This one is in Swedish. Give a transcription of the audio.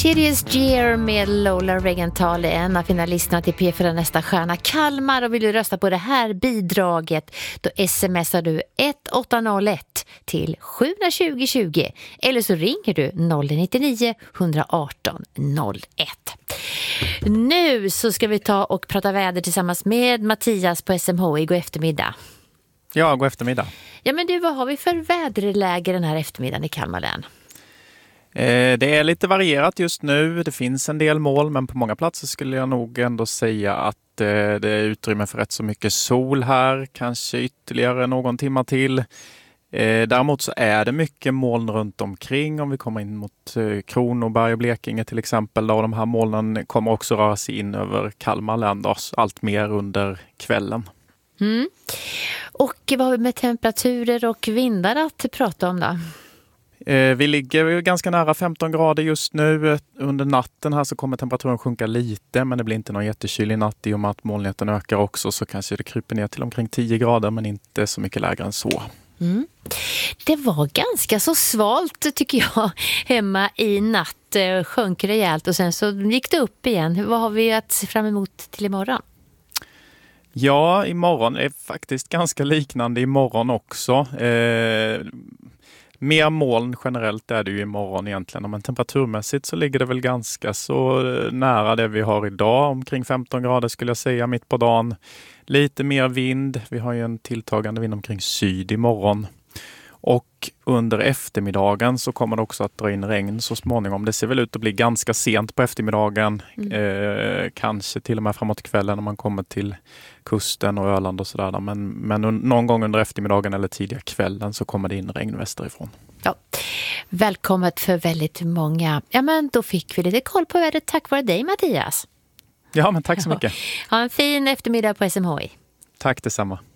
Serious Year med Lola Regenthal, en av finalisterna till P4 Nästa stjärna Kalmar. Och vill du rösta på det här bidraget, då smsar du 1801 till 72020 eller så ringer du 099 118 01. Nu så ska vi ta och prata väder tillsammans med Mattias på SMHI. God eftermiddag. Ja, god eftermiddag. Ja, men du, vad har vi för väderläge den här eftermiddagen i Kalmar län? Det är lite varierat just nu. Det finns en del moln, men på många platser skulle jag nog ändå säga att det är utrymme för rätt så mycket sol här. Kanske ytterligare någon timme till. Däremot så är det mycket moln runt omkring om vi kommer in mot Kronoberg och Blekinge till exempel. Och de här molnen kommer också röra sig in över Kalmar län allt mer under kvällen. Mm. Och vad har vi med temperaturer och vindar att prata om då? Vi ligger ganska nära 15 grader just nu. Under natten här så kommer temperaturen sjunka lite, men det blir inte någon jättekylig natt i och med att molnigheten ökar också, så kanske det kryper ner till omkring 10 grader, men inte så mycket lägre än så. Mm. Det var ganska så svalt tycker jag hemma i natt, sjönk rejält och sen så gick det upp igen. Vad har vi att se fram emot till imorgon? Ja, imorgon är faktiskt ganska liknande imorgon också. Mer moln generellt är det ju imorgon egentligen, men temperaturmässigt så ligger det väl ganska så nära det vi har idag, omkring 15 grader skulle jag säga mitt på dagen. Lite mer vind, vi har ju en tilltagande vind omkring syd imorgon. Och under eftermiddagen så kommer det också att dra in regn så småningom. Det ser väl ut att bli ganska sent på eftermiddagen. Kanske till och med framåt kvällen när man kommer till kusten och Öland och sådär. Men någon gång under eftermiddagen eller tidiga kvällen så kommer det in regn västerifrån. Ja, välkommet för väldigt många. Ja, men då fick vi lite koll på vädret tack vare dig, Mattias. Ja, men tack så mycket. Ha en fin eftermiddag på SMHI. Tack detsamma.